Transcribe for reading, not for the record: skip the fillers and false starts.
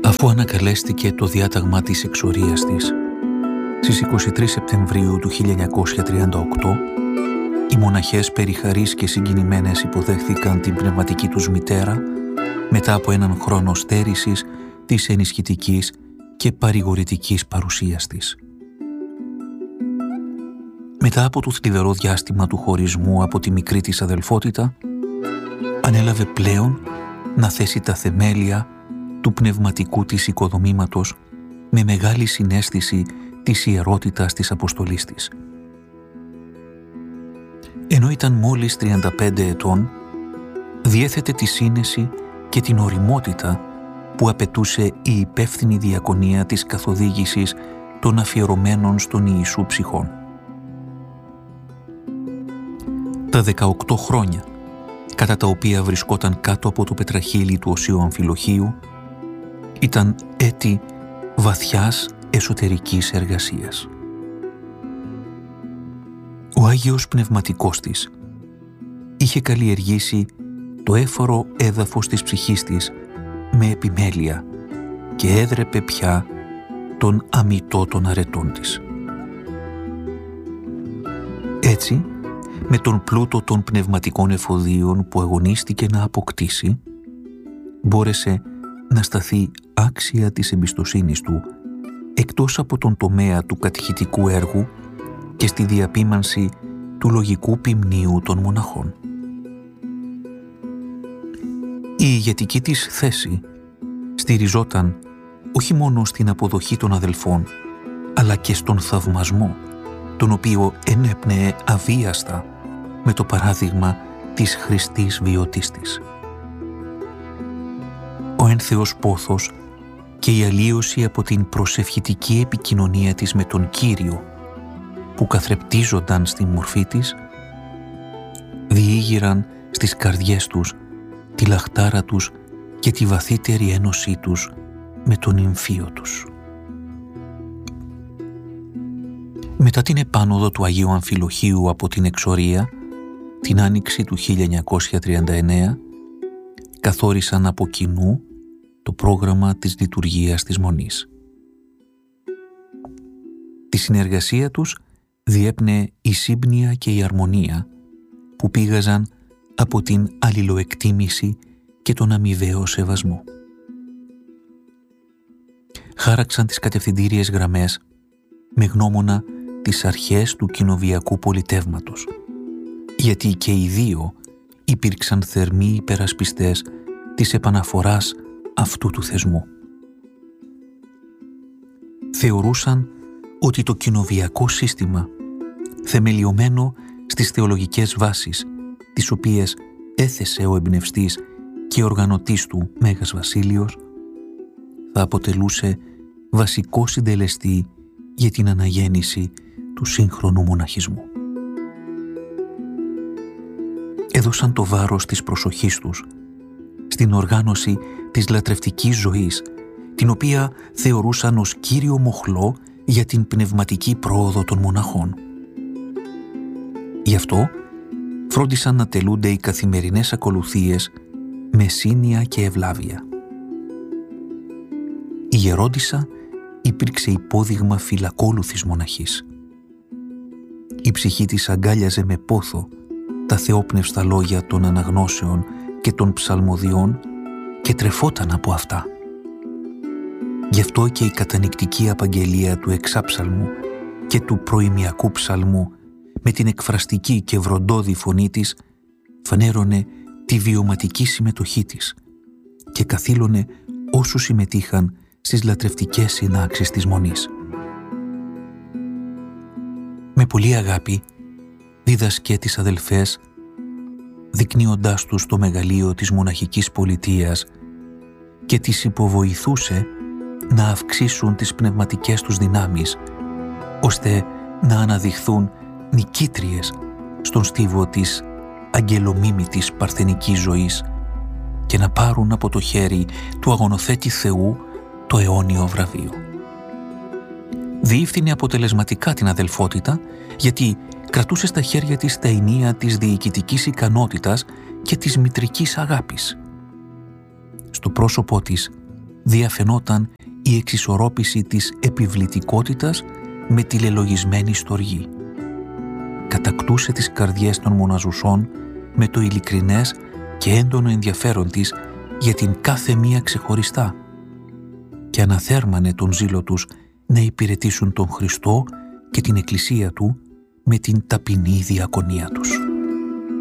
αφού ανακαλέστηκε το διάταγμα της εξορίας της. Στις 23 Σεπτεμβρίου του 1938, οι μοναχές περιχαρείς και συγκινημένες υποδέχθηκαν την πνευματική τους μητέρα μετά από έναν χρόνο στέρησης της ενισχυτικής και παρηγορητικής παρουσίας της. Μετά από το θλιβερό διάστημα του χωρισμού από τη μικρή της αδελφότητα, ανέλαβε πλέον να θέσει τα θεμέλια του πνευματικού της οικοδομήματος με μεγάλη συναίσθηση της ιερότητας της αποστολής της. Ενώ ήταν μόλις 35 ετών, διέθετε τη σύνεση και την ωριμότητα που απαιτούσε η υπεύθυνη διακονία της καθοδήγησης των αφιερωμένων στον Ιησού ψυχών. Τα 18 χρόνια, κατά τα οποία βρισκόταν κάτω από το πετραχύλι του Οσίου Αμφιλοχείου, ήταν έτη βαθιάς εσωτερικής εργασίας. Ο Άγιος Πνευματικός της είχε καλλιεργήσει το έφορο έδαφος της ψυχής της με επιμέλεια και έδρεπε πια τον αμιτό των αρετών της. Έτσι, με τον πλούτο των πνευματικών εφοδίων που αγωνίστηκε να αποκτήσει, μπόρεσε να σταθεί άξια της εμπιστοσύνης του εκτός από τον τομέα του κατηχητικού έργου και στη διαπίμανση του λογικού ποιμνίου των μοναχών. Η ηγετική της θέση στηριζόταν όχι μόνο στην αποδοχή των αδελφών, αλλά και στον θαυμασμό, τον οποίο ενέπνεε αβίαστα με το παράδειγμα της χρηστής βιωτής της. Ο ένθεος πόθος και η αλλίωση από την προσευχητική επικοινωνία της με τον Κύριο, που καθρεπτίζονταν στη μορφή της, διήγηραν στις καρδιές τους τη λαχτάρα τους και τη βαθύτερη ένωσή τους με τον νυμφίο τους. Μετά την επάνωδο του Αγίου Αμφιλοχείου από την εξορία, την άνοιξη του 1939, καθόρισαν από κοινού το πρόγραμμα της λειτουργίας της Μονής. Τη συνεργασία τους διέπνεε η σύμπνοια και η αρμονία που πήγαζαν από την αλληλοεκτίμηση και τον αμοιβαίο σεβασμό. Χάραξαν τις κατευθυντήριες γραμμές με γνώμονα τις αρχές του κοινοβιακού πολιτεύματος, γιατί και οι δύο υπήρξαν θερμοί υπερασπιστές της επαναφοράς αυτού του θεσμού. Θεωρούσαν ότι το κοινοβιακό σύστημα, θεμελιωμένο στις θεολογικές βάσεις, τις οποίες έθεσε ο εμπνευστής και οργανωτής του Μέγας Βασίλειος, θα αποτελούσε βασικό συντελεστή για την αναγέννηση του σύγχρονου μοναχισμού. Έδωσαν το βάρος της προσοχής τους στην οργάνωση της λατρευτικής ζωής, την οποία θεωρούσαν ως κύριο μοχλό για την πνευματική πρόοδο των μοναχών. Γι' αυτό φρόντισαν να τελούνται οι καθημερινές ακολουθίες με σύνοια και ευλάβεια. Η γερόντισσα υπήρξε υπόδειγμα φυλακόλουθης μοναχής. Η ψυχή της αγκάλιαζε με πόθο τα θεόπνευστα λόγια των αναγνώσεων και των ψαλμοδιών και τρεφόταν από αυτά. Γι' αυτό και η κατανυκτική απαγγελία του εξάψαλμου και του προημιακού ψαλμού με την εκφραστική και βροντώδη φωνή της φανέρωνε τη βιωματική συμμετοχή της και καθήλωνε όσους συμμετείχαν στις λατρευτικές συνάξεις της Μονής. Με πολλή αγάπη δίδασκε τις αδελφές, δεικνύοντάς τους το μεγαλείο της μοναχικής πολιτείας και τις υποβοηθούσε να αυξήσουν τις πνευματικές τους δυνάμεις, ώστε να αναδειχθούν νικήτριες στον στίβο της αγγελομίμητης παρθενικής ζωής και να πάρουν από το χέρι του αγωνοθέτη Θεού το αιώνιο βραβείο. Διεύθυνε αποτελεσματικά την αδελφότητα, γιατί κρατούσε στα χέρια της τα ενία της διοικητικής ικανότητας και της μητρικής αγάπης. Στο πρόσωπό της διαφαινόταν η εξισορρόπηση της επιβλητικότητας με τη λελογισμένη στοργή. Κατακτούσε τις καρδιές των μοναζουσών με το ειλικρινές και έντονο ενδιαφέρον της για την κάθε μία ξεχωριστά και αναθέρμανε τον ζήλο τους να υπηρετήσουν τον Χριστό και την Εκκλησία Του με την ταπεινή διακονία τους.